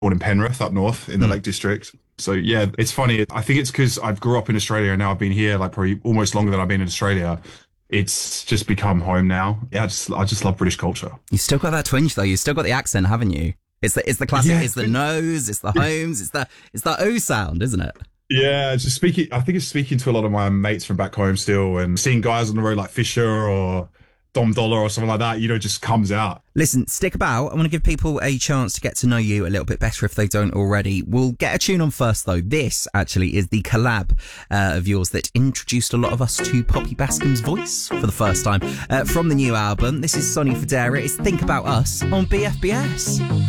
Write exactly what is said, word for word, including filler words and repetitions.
born in Penrith up north in the Mm. Lake District. So yeah, it's funny. I think it's because I grew up in Australia and now I've been here like probably almost longer than I've been in Australia. It's just become home now. Yeah, I just I just love British culture. You still got that twinge though. You still got the accent, haven't you? It's the it's the classic. Yeah, It's the nose. It's the homes. It's the it's the O sound, isn't it? yeah. Just speaking. I think it's speaking to a lot of my mates from back home still, and seeing guys on the road like Fisher or Dom Dollar or something like that. You know, just comes out. Listen, stick about. I want to give people a chance to get to know you a little bit better if they don't already. We'll get a tune on first, though. This, actually, is the collab uh, of yours that introduced a lot of us to Poppy Bascom's voice for the first time uh, from the new album. This is Sonny Fodera. It's Think About Us on B F B S.